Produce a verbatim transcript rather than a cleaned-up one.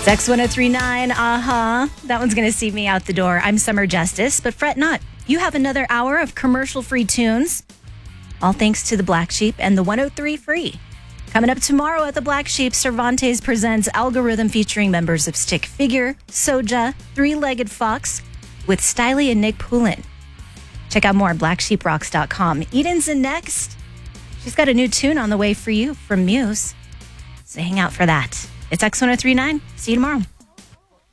It's X ten thirty-nine. Uh-huh. That one's going to see me out the door. I'm Summer Justice, but fret not. You have another hour of commercial-free tunes, all thanks to the Black Sheep and the one oh three Free. Coming up tomorrow at the Black Sheep, Cervantes presents Algorithm featuring members of Stick Figure, Soja, Three-Legged Fox, with Stylie and Nick Poulin. Check out more at black sheep rocks dot com. Eden's in next. She's got a new tune on the way for you from Muse. So hang out for that. It's X ten thirty-nine. See you tomorrow.